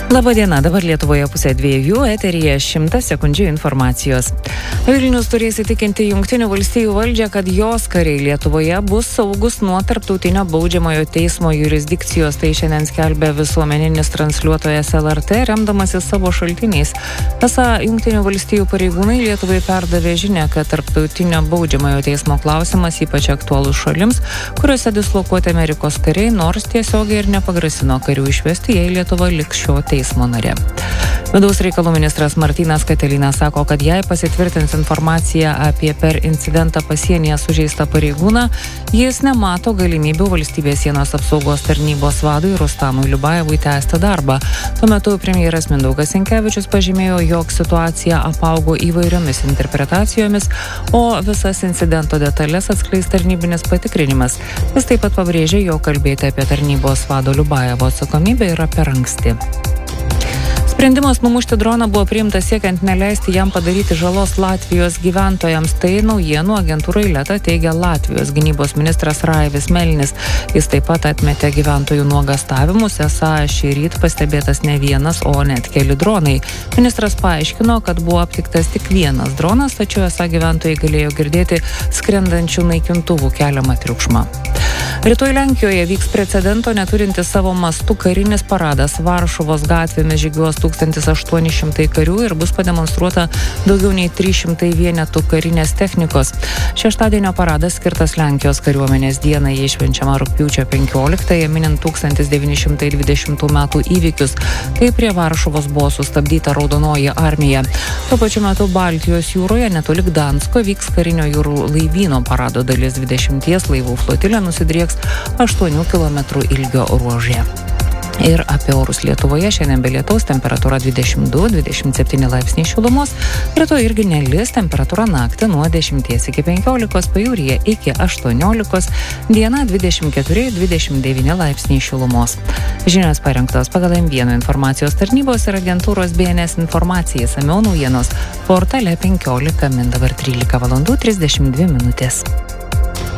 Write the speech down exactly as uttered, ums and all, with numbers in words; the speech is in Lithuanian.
Labadiena, dabar Lietuvoje pusė dviejų, eteryje šimtas sekundžių informacijos. Vilnius turės įtikinti Jungtinių valstijų valdžią, kad jos kariai Lietuvoje bus saugus nuo tarptautinio baudžiamojo teismo jurisdikcijos. Tai šiandien skelbia visuomeninis transliuotojas L R T, remdamasis savo šaltiniais. Esą Jungtinių valstijų pareigūnai Lietuvai perdavė žinią, kad tarptautinio baudžiamojo teismo klausimas ypač aktualus šalims, kuriuose dislokuoti Amerikos kariai, nors tiesiogiai ir nepagrasino karių išvesti, jei Lietuva liks šio teismo narė. Vidaus reikalų ministras Martynas Katilinas sako, kad jei pasitvirtins informacija apie per incidentą pasienyje sužeistą pareigūną, jis nemato galimybių valstybės sienos apsaugos tarnybos vadui Rustamui Liubajevui tęsti darbą. Tuo metu premjeras Mindaugas Sinkevičius pažymėjo, jog situacija apaugo įvairiomis interpretacijomis, o visas incidento detalės atskleis tarnybinis patikrinimas. Jis taip pat pabrėžė, jog kalbėti apie tarnybos vado Liubajevo atsakomybę yra per anksti. Sprendimas numušti droną buvo priimtas siekiant neleisti jam padaryti žalos Latvijos gyventojams. Tai naujienų agentūrai Leta teigia Latvijos gynybos ministras Raivis Melnis. Jis taip pat atmetė gyventojų nuogastavimus, esą šį rytą pastebėtas ne vienas, o net keli dronai. Ministras paaiškino, kad buvo aptiktas tik vienas dronas, tačiau esą gyventojai galėjo girdėti skrendančių naikintuvų keliamą triukšmą. Rytoj Lenkijoje vyks precedento neturintis savo mastų karinis paradas. Varšuvos gatvėmis žygiuos tūkstantis aštuoni šimtai karių ir bus pademonstruota daugiau nei trys šimtai vienetų karinės technikos. Šeštadienio paradas skirtas Lenkijos kariuomenės dienai, jie švenčiama rugpjūčio penkioliktąją, minint tūkstantis devyni šimtai dvidešimtų metų įvykius, kai prie Varšuvos buvo sustabdyta Raudonoji armija. Tuo pačiu metu Baltijos jūroje netoli Gdansko vyks karinio jūrų laivyno parado dalis. dvidešimties laivų flotilė nusidrieks aštuonių kilometrų ilgio ruože. Ir apie orus Lietuvoje šiandien be lietaus, temperatūra dvidešimt du dvidešimt septyni laipsniai šilumos, rytoj irgi nelis, temperatūra naktį nuo dešimties iki penkiolikos, pajūryje iki aštuoniolikos, diena dvidešimt keturi dvidešimt devyni laipsniai šilumos. Žinios parengtos pagal M vienas informacijos tarnybos ir agentūros B N S informacija, išsamiau naujienos portale penkiolika min, dabar trylika valandų trisdešimt dvi minutės.